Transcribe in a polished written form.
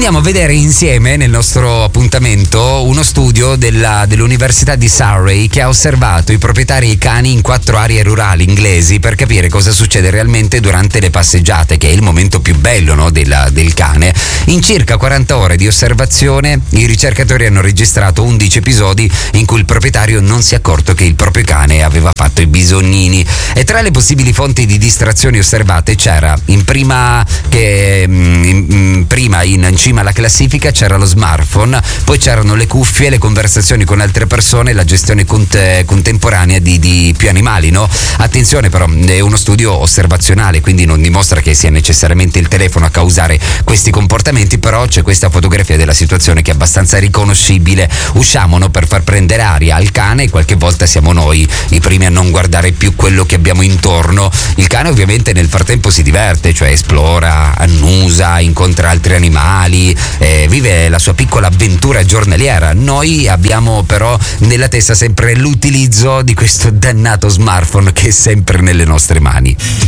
andiamo a vedere insieme nel nostro appuntamento uno studio dell'Università di Surrey che ha osservato i proprietari di cani in 4 aree rurali inglesi per capire cosa succede realmente durante le passeggiate, che è il momento più bello, no, del cane. In circa 40 ore di osservazione i ricercatori hanno registrato 11 episodi in cui il proprietario non si è accorto che il proprio cane aveva fatto i bisognini, e tra le possibili fonti di distrazioni osservate c'era in cima alla classifica c'era lo smartphone, poi c'erano le cuffie, le conversazioni con altre persone, la gestione contemporanea di più animali, no? Attenzione però, è uno studio osservazionale, quindi non dimostra che sia necessariamente il telefono a causare questi comportamenti, però c'è questa fotografia della situazione che è abbastanza riconoscibile. Usciamo, no, per far prendere aria al cane e qualche volta siamo noi i primi a non guardare più quello che abbiamo intorno. Il cane ovviamente nel frattempo si diverte, cioè esplora, annusa, incontra altri animali, vive la sua piccola avventura giornaliera. Noi abbiamo però nella testa sempre l'utilizzo di questo dannato smartphone che è sempre nelle nostre mani.